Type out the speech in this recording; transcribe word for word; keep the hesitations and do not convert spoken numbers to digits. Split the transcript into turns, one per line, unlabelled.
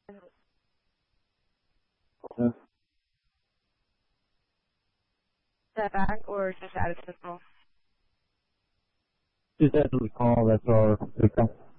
Yeah.
That back or just out of signal?
Just after the call, that's our pickup.